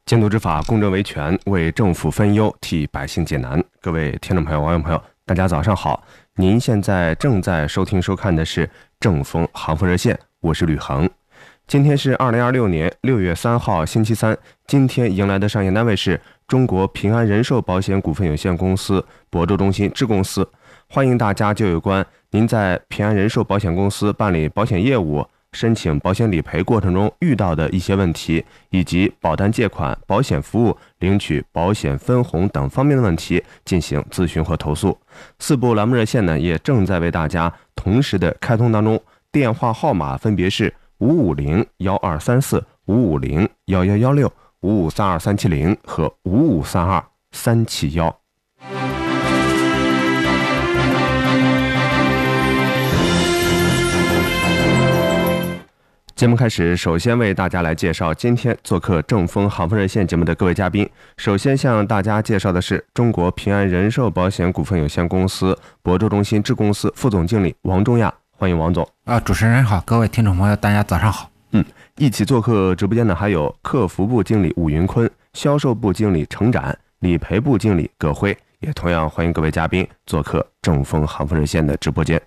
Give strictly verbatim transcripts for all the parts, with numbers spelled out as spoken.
监督执法，公正维权，为政府分忧，替百姓解难。各位听众朋友、网友朋友，大家早上好！您现在正在收听收看的是正风航风热线，我是吕恒。今天是二零二六年六月三号，星期三。今天迎来的上线单位是中国平安人寿保险股份有限公司亳州中心支公司。欢迎大家就有关您在平安人寿保险公司办理保险业务、申请保险理赔过程中遇到的一些问题，以及保单借款、保险服务、领取保险分红等方面的问题进行咨询和投诉。四部栏目热线呢也正在为大家同时的开通当中，电话号码分别是五五零幺二三四、五五零幺幺幺六、五五三二三七零和五五三二三七幺。节目开始，首先为大家来介绍今天做客正风航风热线节目的各位嘉宾。首先向大家介绍的是中国平安人寿保险股份有限公司亳州中心支公司副总经理王中亚，欢迎王总。 啊，主持人好，各位听众朋友，大家早上好。 嗯，一起做客直播间的还有客服部经理武云坤、销售部经理程展、理赔部经理葛辉，也同样欢迎各位嘉宾做客正风航风热线的直播间。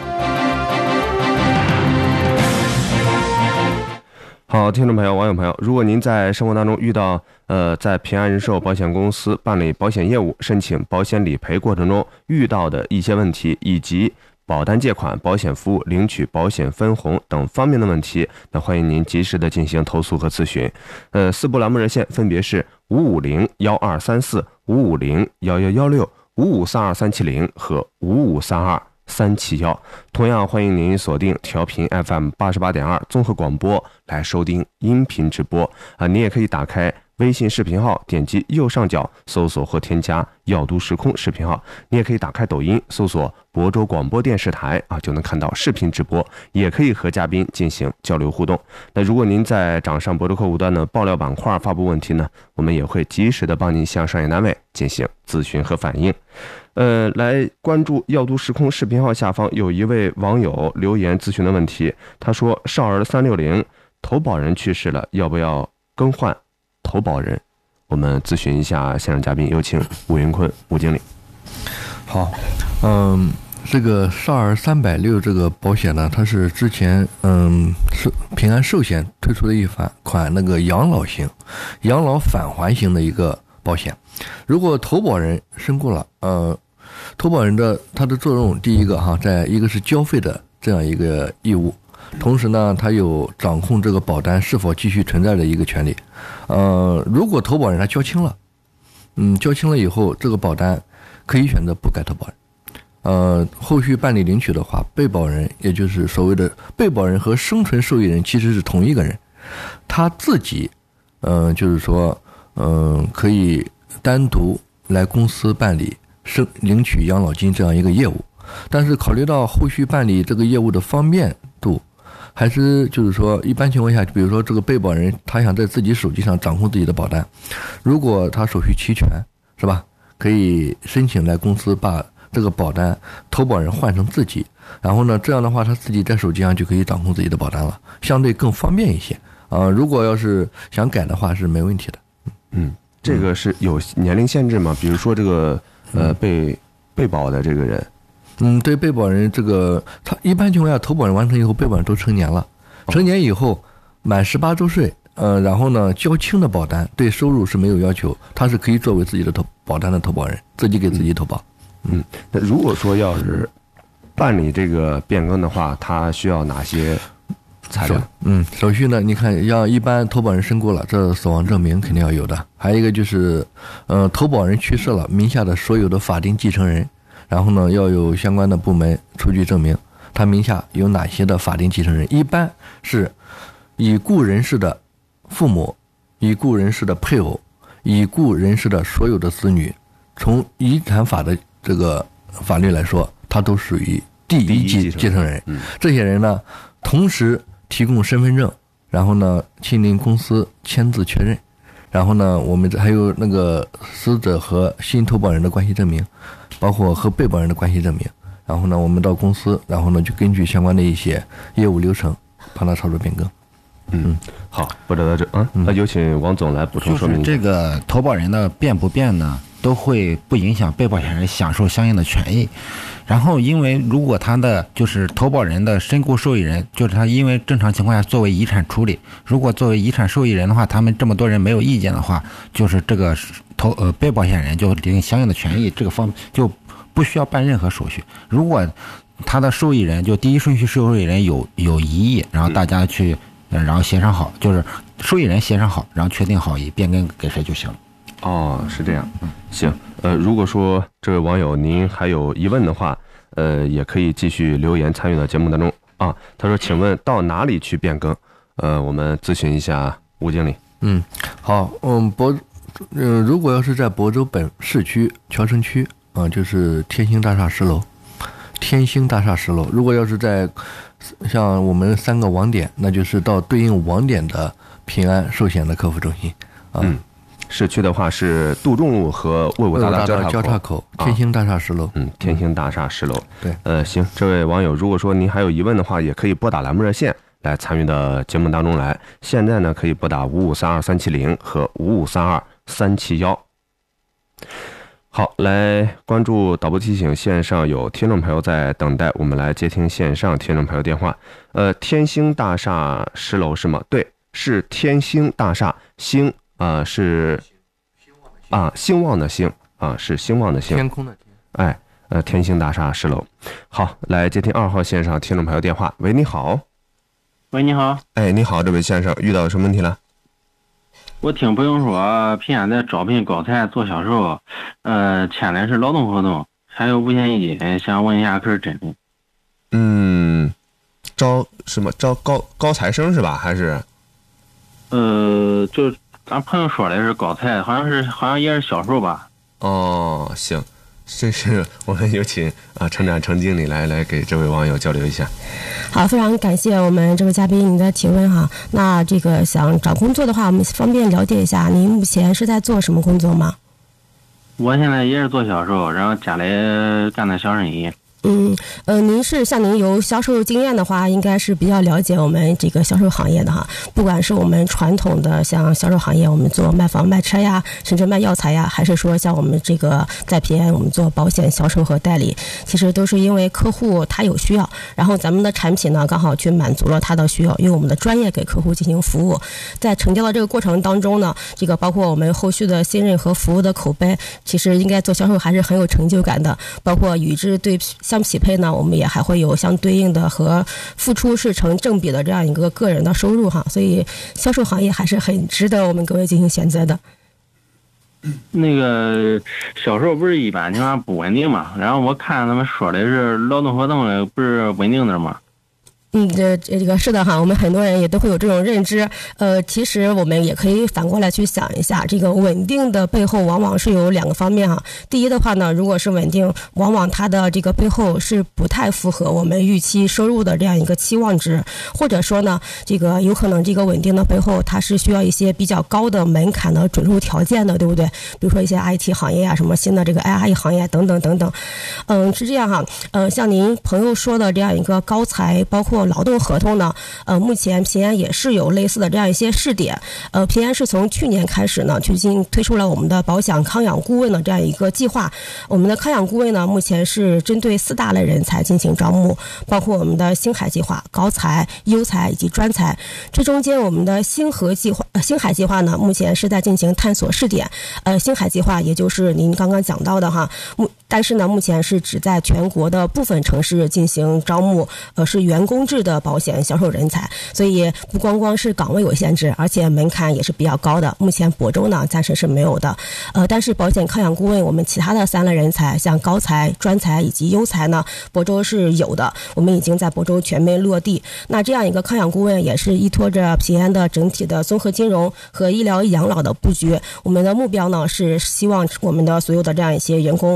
好，听众朋友、网友朋友，如果您在生活当中遇到呃，在平安人寿保险公司办理保险业务、申请保险理赔过程中遇到的一些问题，以及保单借款、保险服务、领取保险分红等方面的问题，那欢迎您及时的进行投诉和咨询。呃，四部栏目热线分别是五五零幺二三四、五五零幺幺幺六、五五三二三七零和五五三二三七幺。同样欢迎您锁定调频 F M 八十八点二综合广播来收听音频直播啊，您也可以打开微信视频号，点击右上角搜索或添加耀都时空视频号。你也可以打开抖音搜索亳州广播电视台啊，就能看到视频直播，也可以和嘉宾进行交流互动。那如果您在掌上亳州客户端的爆料板块发布问题呢，我们也会及时的帮您向商业单位进行咨询和反映。呃，来关注耀都时空视频号下方有一位网友留言咨询的问题，他说少儿三六零投保人去世了，要不要更换投保人？我们咨询一下现场嘉宾，有请武云坤武经理。 好，嗯，这个少儿三百六这个保险呢，它是之前嗯是平安寿险推出的一款款那个养老型、养老返还型的一个保险。如果投保人身故了，呃，投保人的他的作用，第一个哈，在一个是交费的这样一个义务。同时呢，他有掌控这个保单是否继续存在的一个权利。呃，如果投保人他交清了，嗯，交清了以后，这个保单可以选择不改投保人。呃，后续办理领取的话，被保人也就是所谓的被保人和生存受益人其实是同一个人，他自己，嗯、呃，就是说，嗯、呃，可以单独来公司办理生领取养老金这样一个业务。但是考虑到后续办理这个业务的方便度，还是就是说一般情况下，比如说这个被保人他想在自己手机上掌控自己的保单，如果他手续齐全，是吧，可以申请来公司把这个保单投保人换成自己，然后呢，这样的话他自己在手机上就可以掌控自己的保单了，相对更方便一些啊、呃。如果要是想改的话是没问题的。 嗯，这个是有年龄限制吗？比如说这个呃被被保的这个人。 嗯，对被保人这个，他一般情况下投保人完成以后，被保人都成年了，成年以后满十八周岁，呃，然后呢交清的保单对收入是没有要求，他是可以作为自己的投保单的投保人，自己给自己投保。 嗯，那如果说要是办理这个变更的话，他需要哪些材料？ 嗯，手续呢？你看，要一般投保人身故了，这死亡证明肯定要有的，还有一个就是，呃，投保人去世了，名下的所有的法定继承人。然后呢，要有相关的部门出具证明，他名下有哪些的法定继承人，一般是已故人士的父母、已故人士的配偶、已故人士的所有的子女。从遗产法的这个法律来说，他都属于第一继继承人。这些人呢，同时提供身份证，然后呢，亲临公司签字确认。然后呢，我们还有那个死者和新投保人的关系证明，包括和被保人的关系证明。然后呢，我们到公司，然后呢就根据相关的一些业务流程帮他操作变更。 嗯，好，不知道这啊，那有请王总来补充说明。 就是这个投保人的变不变呢，都会不影响被保险人享受相应的权益。然后，因为如果他的就是投保人的身故受益人，就是他因为正常情况下作为遗产处理，如果作为遗产受益人的话，他们这么多人没有意见的话，就是这个投呃被保险人就领相应的权益，这个方就不需要办任何手续。如果他的受益人就第一顺序受益人有有异议，然后大家去，然后协商好，就是受益人协商好，然后确定好以变更给谁就行了。 哦，是这样。行，呃，如果说这位网友您还有疑问的话，呃，也可以继续留言参与到节目当中啊。他说：“请问到哪里去变更？”呃，我们咨询一下吴经理。 嗯，好，嗯，博，呃，如果要是在亳州本市区侨城区啊、呃，就是天星大厦十楼，天星大厦十楼。如果要是在像我们三个网点，那就是到对应网点的平安寿险的客服中心啊。 嗯，市区的话是杜仲路和魏武大道交叉口， 交叉口天星大厦十楼。 嗯，天星大厦十楼。 对， 呃，行，这位网友，如果说您还有疑问的话，也可以拨打栏目热线来参与到节目当中来。现在呢，可以拨打五五三二三七零和五五三二三七幺。好，来关注导播提醒，线上有听众朋友在等待，我们来接听线上听众朋友电话。呃，天星大厦十楼是吗？对，是天星大厦，星啊、呃、是啊兴旺的兴啊是兴旺的兴， 天空的天。 哎，呃，天星大厦十楼。好，来接听二号线上听众朋友电话。喂，你好。 喂，你好。 哎，你好，这位先生，遇到什么问题了？ 我听朋友说，平安在招聘高才做销售，呃，签的是劳动合同，还有五险一金，想问一下，可是真的？ 嗯，招什么？招高高材生是吧？还是？ 呃，就咱朋友说的是高才，好像是好像也是销售吧？ 哦，行，这是我们有请啊陈展程经理来来给这位网友交流一下。 好，非常感谢我们这位嘉宾您的提问哈。那这个想找工作的话，我们方便了解一下，您目前是在做什么工作吗？ 我现在也是做销售，然后家里干点小生意。 嗯，呃，您是像您有销售经验的话，应该是比较了解我们这个销售行业的哈。不管是我们传统的像销售行业，我们做卖房卖车呀，甚至卖药材呀，还是说像我们这个在平安我们做保险销售和代理，其实都是因为客户他有需要，然后咱们的产品呢刚好去满足了他的需要，用我们的专业给客户进行服务。在成交的这个过程当中呢，这个包括我们后续的信任和服务的口碑，其实应该做销售还是很有成就感的。包括与之对相匹配呢，我们也还会有相对应的和付出是成正比的这样一个个人的收入哈，所以销售行业还是很值得我们各位进行选择的。 那个销售不是一般情况不稳定嘛？然后我看他们说的是劳动合同的，不是稳定的嘛？ 嗯，这这个是的哈，我们很多人也都会有这种认知。呃，其实我们也可以反过来去想一下，这个稳定的背后往往是有两个方面哈。第一的话呢，如果是稳定，往往它的这个背后是不太符合我们预期收入的这样一个期望值，或者说呢，这个有可能这个稳定的背后它是需要一些比较高的门槛的准入条件的，对不对？比如说一些 I T 行业啊，什么新的这个 A I 行业等等等等。嗯，是这样哈。呃，像您朋友说的这样一个高才，包括劳动合同呢，呃，目前平安也是有类似的这样一些试点。呃，平安是从去年开始呢，去进行推出了我们的保险康养顾问的这样一个计划。我们的康养顾问呢，目前是针对四大类人才进行招募，包括我们的星海计划、高才、优才以及专才。这中间我们的星河计划、呃、星海计划呢，目前是在进行探索试点。呃，星海计划也就是您刚刚讲到的哈，目但是呢，目前是只在全国的部分城市进行招募，呃，是员工制的保险销售人才，所以不光光是岗位有限制，而且门槛也是比较高的。目前亳州呢暂时是没有的，呃，但是保险康养顾问我们其他的三类人才，像高才、专才以及优才呢，亳州是有的，我们已经在亳州全面落地。那这样一个康养顾问也是依托着平安的整体的综合金融和医疗养老的布局，我们的目标呢是希望我们的所有的这样一些员工，我们的康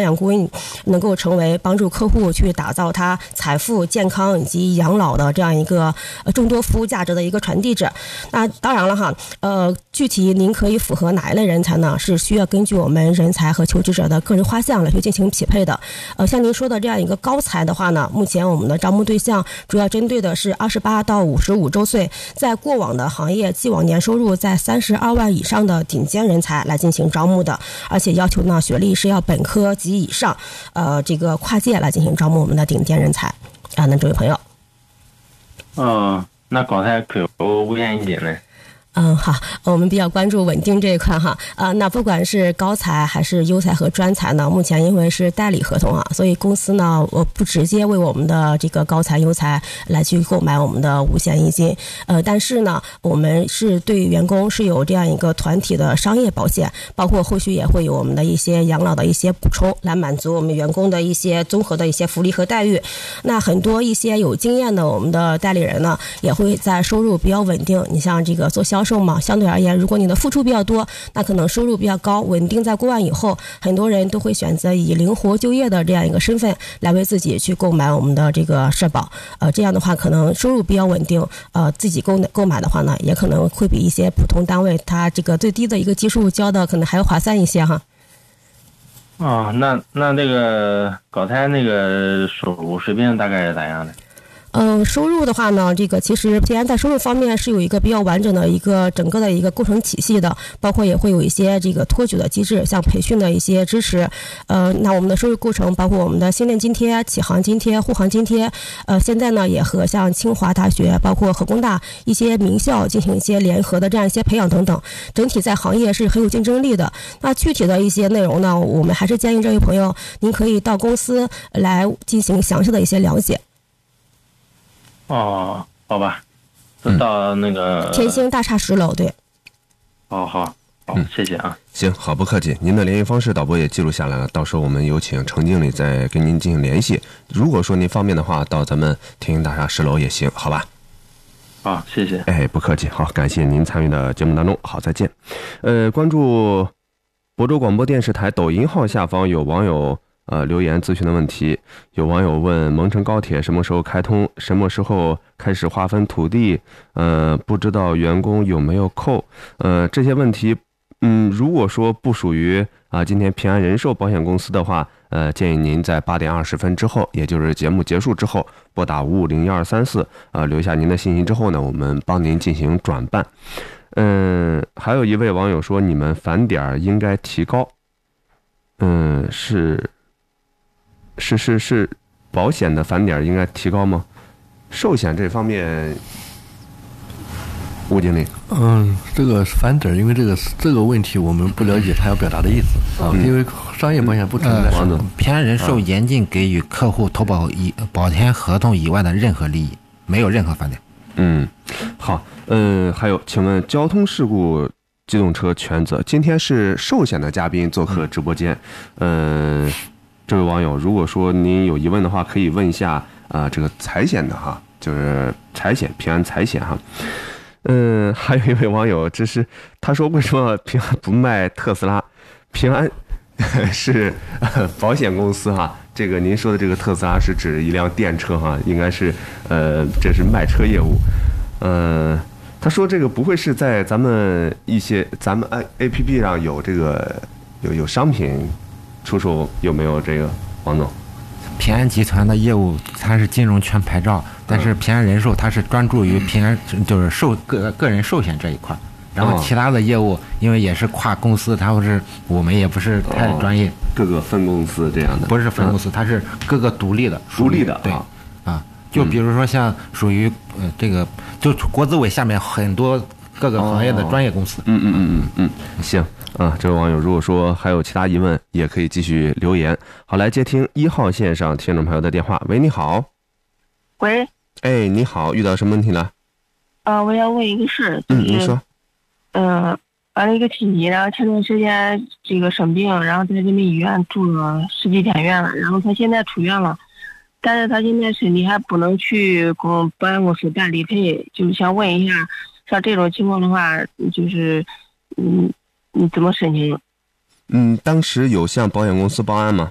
长养顾问能够成为帮助客户去打造他财富、健康以及养老的这样一个呃众多服务价值的一个传递者。那当然了哈，呃，具体您可以符合哪一类人才呢？是需要根据我们人才和求职者的个人画像来去进行匹配的。呃，像您说的这样一个高才的话呢，目前我们的招募对象主要针对的是二十八到五十五周岁，在过往的行业既往年收入在三十二万以上的顶尖人才来进行招募的，而且要求呢学历是要本科及以上，呃，这个跨界来进行招募我们的顶尖人才啊。那这位朋友， 哦，那高才可有五险一金呢？ 嗯，好，我们比较关注稳定这一块哈，啊，那不管是高才还是优才和专才呢，目前因为是代理合同啊，所以公司呢，我不直接为我们的这个高才、优才来去购买我们的五险一金，呃，但是呢，我们是对员工是有这样一个团体的商业保险，包括后续也会有我们的一些养老的一些补充，来满足我们员工的一些综合的一些福利和待遇。那很多一些有经验的我们的代理人呢，也会在收入比较稳定，你像这个做销售嘛，相对而言，如果你的付出比较多，那可能收入比较高，稳定在过万以后，很多人都会选择以灵活就业的这样一个身份来为自己去购买我们的这个社保。呃，这样的话，可能收入比较稳定，呃，自己购购买的话呢，也可能会比一些普通单位它这个最低的一个基数交的可能还要划算一些哈。 哦，那那这个高才那个收入水平大概是咋样的？ 嗯，收入的话呢，这个其实平安在收入方面是有一个比较完整的一个整个的一个构成体系的，包括也会有一些这个托举的机制，像培训的一些支持。呃，那我们的收入构成包括我们的新练津贴、启航津贴、护航津贴。呃，现在呢也和像清华大学、包括河工大一些名校进行一些联合的这样一些培养等等，整体在行业是很有竞争力的。那具体的一些内容呢，我们还是建议这位朋友，您可以到公司来进行详细的一些了解。 哦，好吧，就到那个、 天星大厦十楼，对。 好好好， 嗯谢谢啊。 行，好，不客气。您的联系方式导播也记录下来了，到时候我们有请程经理再跟您进行联系。如果说您方便的话，到咱们天星大厦十楼也行，好吧？ 好，谢谢。 哎，不客气。好，感谢您参与的节目当中。好，再见。呃，关注亳州广播电视台抖音号下方有网友呃留言咨询的问题，有网友问蒙城高铁什么时候开通，什么时候开始划分土地，呃，不知道员工有没有扣，呃，这些问题，嗯，如果说不属于啊今天平安人寿保险公司的话，呃，建议您在八点二十分之后，也就是节目结束之后，拨打五五零幺二三四，呃，留下您的信息之后呢，我们帮您进行转办。嗯，还有一位网友说，你们返点应该提高，嗯，是。是是是，保险的返点应该提高吗？寿险这方面，吴经理， 嗯，这个返点，因为这个这个问题我们不了解他要表达的意思啊， 嗯、 因为商业保险不存在。 呃、平安人寿严禁给予客户投保以保险合同以外的任何利益，没有任何返点。 嗯，好，嗯，还有，请问交通事故机动车全责，今天是寿险的嘉宾做客直播间，嗯。这位网友，如果说您有疑问的话，可以问一下啊、呃，这个财险的哈，就是财险平安财险哈。嗯，还有一位网友，这是他说为什么平安不卖特斯拉？平安是、呃、保险公司哈，这个您说的这个特斯拉是指一辆电车哈，应该是呃这是卖车业务。嗯、呃，他说这个不会是在咱们一些咱们 A P P 上有这个有有商品。出售有没有这个王总？ 平安集团的业务它是金融全牌照，但是平安人寿它是专注于平安就是寿个个人寿险这一块，然后其他的业务因为也是跨公司，它不是我们也不是太专业， 各个分公司这样的， 不是分公司，它是各个独立的， 独立的， 对啊，就比如说像属于呃这个就国资委下面很多各个行业的专业公司， 嗯嗯嗯嗯嗯，行。啊，这位网友如果说还有其他疑问，也可以继续留言。好，来接听一号线上听众朋友的电话。喂，你好。 喂。 哎，你好，遇到什么问题呢？ 呃，我要问一个事，就是、 嗯，你说。 呃，完了一个亲戚，然后前段时间这个生病，然后在人民医院住了十几天院了，然后他现在出院了，但是他现在身体还不能去公保险公司办理赔，就是想问一下，像这种情况的话，就是嗯。你怎么申请？ 嗯，当时有向保险公司报案吗？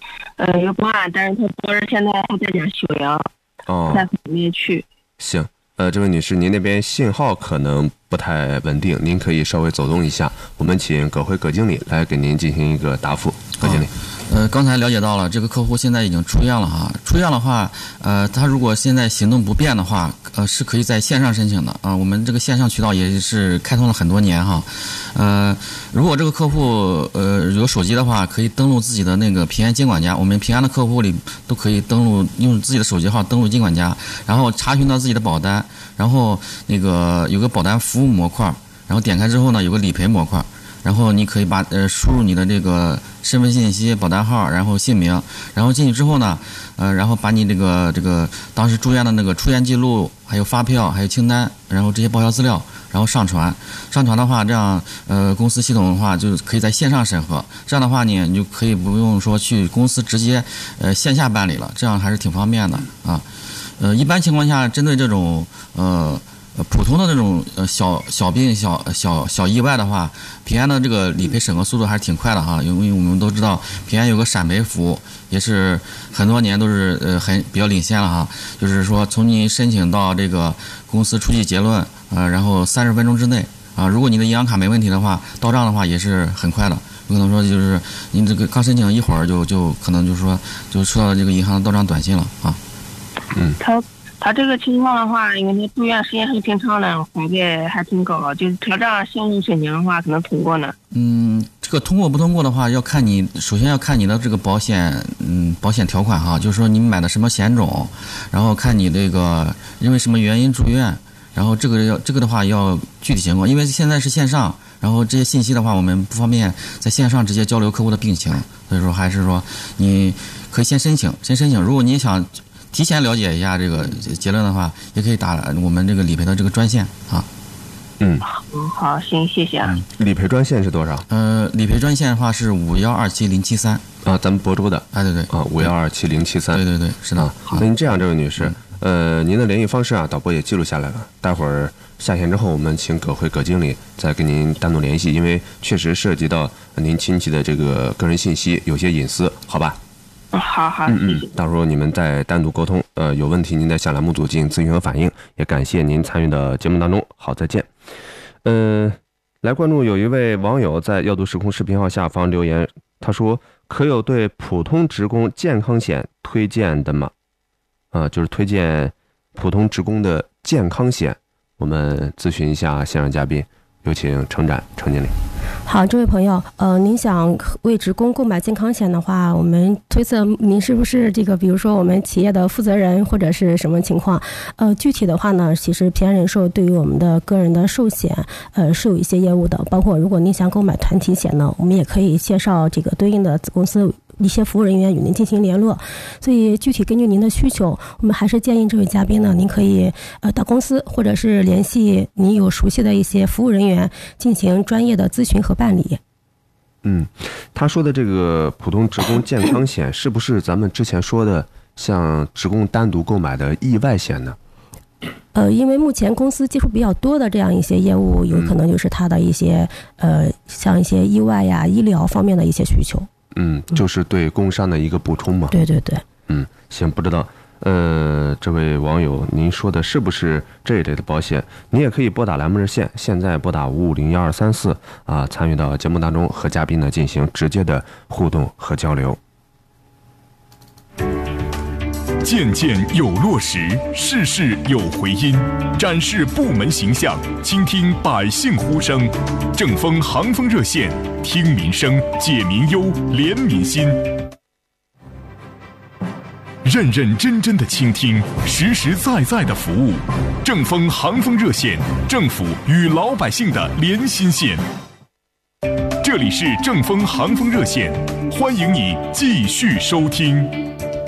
呃，有报案，但是他当时现在还在家休养， 哦， 不太方便去。 行，呃，这位女士，您那边信号可能不太稳定，您可以稍微走动一下，我们请葛辉葛经理来给您进行一个答复。葛经理。 呃，刚才了解到了，这个客户现在已经出院了哈。出院的话，呃，他如果现在行动不便的话，呃，是可以在线上申请的啊、呃。我们这个线上渠道也是开通了很多年哈。呃，如果这个客户呃有手机的话，可以登录自己的那个平安监管家。我们平安的客户里都可以登录，用自己的手机号登录监管家，然后查询到自己的保单，然后那个有个保单服务模块，然后点开之后呢，有个理赔模块。然后你可以把呃输入你的这个身份信息、保单号，然后姓名，然后进去之后呢，呃，然后把你这个这个当时住院的那个出院记录，还有发票，还有清单，然后这些报销资料，然后上传。上传的话，这样呃公司系统的话就可以在线上审核。这样的话呢，你就可以不用说去公司直接呃线下办理了，这样还是挺方便的啊。呃，一般情况下，针对这种呃。呃，普通的那种呃小小病、小小小意外的话，平安的这个理赔审核速度还是挺快的哈。因为我们都知道，平安有个闪赔服务，也是很多年都是呃很比较领先了哈。就是说，从你申请到这个公司出具结论，呃，然后三十分钟之内啊，如果你的银行卡没问题的话，到账的话也是很快的。有可能说就是您这个刚申请一会儿就就可能就是说就收到这个银行到账短信了啊。 嗯。 他。他这个情况的话，因为他住院时间还挺长的，花费还挺高，就是他这样线上申请的话，可能通过呢。 嗯，这个通过不通过的话，要看你首先要看你的这个保险，嗯，保险条款哈，就是说你买的什么险种，然后看你这个因为什么原因住院，然后这个要这个的话要具体情况，因为现在是线上，然后这些信息的话，我们不方便在线上直接交流客户的病情，所以说还是说你可以先申请，先申请，如果你想提前了解一下这个结论的话，也可以打我们这个理赔的这个专线啊。 嗯， 嗯，好，行，谢谢啊。 理赔专线是多少？ 呃，理赔专线的话是五幺二七零七三啊，咱们亳州的。 哎，对对啊，五幺二七零七三。 对对对，是的。 啊，那您这样，这位女士，呃，您的联系方式啊，导播也记录下来了。待会儿下线之后，我们请葛辉葛经理再跟您单独联系，因为确实涉及到您亲戚的这个个人信息，有些隐私，好吧？ 好好， 嗯嗯，到时候你们再单独沟通，呃，有问题您再向栏目组进行咨询和反映，也感谢您参与的节目当中。好，再见。嗯、呃，来关注有一位网友在要读时空视频号下方留言，他说：“可有对普通职工健康险推荐的吗？”啊、呃，就是推荐普通职工的健康险。我们咨询一下线上嘉宾，有请程展程经理。 好，这位朋友，呃，您想为职工购买健康险的话，我们推测您是不是这个，比如说我们企业的负责人或者是什么情况？呃，具体的话呢，其实平安人寿对于我们的个人的寿险，呃，是有一些业务的，包括如果您想购买团体险呢，我们也可以介绍这个对应的子公司一些服务人员与您进行联络，所以具体根据您的需求，我们还是建议这位嘉宾呢，您可以呃到公司或者是联系你有熟悉的一些服务人员进行专业的咨询和办理。 嗯，他说的这个普通职工健康险是不是咱们之前说的像职工单独购买的意外险呢？ 呃，因为目前公司接触比较多的这样一些业务，有可能就是他的一些呃像一些意外呀、医疗方面的一些需求。 嗯，就是对工伤的一个补充嘛。 对对对。 嗯，行，不知道，呃，这位网友，您说的是不是这一类的保险？您也可以拨打栏目热线，现在拨打五五零幺二三四啊，参与到节目当中，和嘉宾呢进行直接的互动和交流。 件件有落实，事事有回音，展示部门形象，倾听百姓呼声。正风航风热线，听民生，解民忧，怜民心。认认真真的倾听，实实在在的服务。正风航风热线，政府与老百姓的连心线。这里是正风航风热线，欢迎你继续收听。